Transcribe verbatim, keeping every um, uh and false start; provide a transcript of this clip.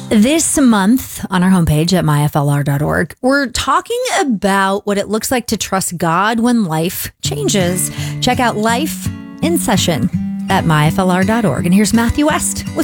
This month on our homepage at my f l r dot org, we're talking about what it looks like to trust God when life changes. Check out Life in Session at my f l r dot org. And here's Matthew West with